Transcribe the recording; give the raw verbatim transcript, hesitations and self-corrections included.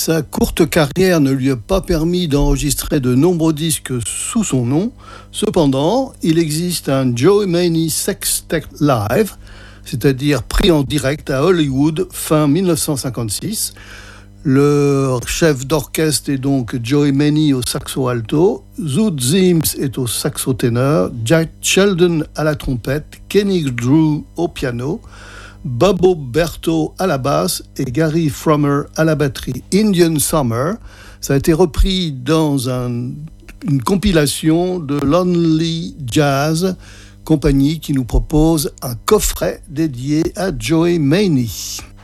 Sa courte carrière ne lui a pas permis d'enregistrer de nombreux disques sous son nom. Cependant, il existe un Joey Maney Sextet Live, c'est-à-dire pris en direct à Hollywood fin dix-neuf cent cinquante-six. Le chef d'orchestre est donc Joey Maney au saxo alto, Zoot Sims est au saxo ténor, Jack Sheldon à la trompette, Kenny Drew au piano, Bobo Berto à la basse et Gary Frommer à la batterie. Indian Summer, ça a été repris dans un, une compilation de Lonely Jazz, compagnie qui nous propose un coffret dédié à Joey Maney.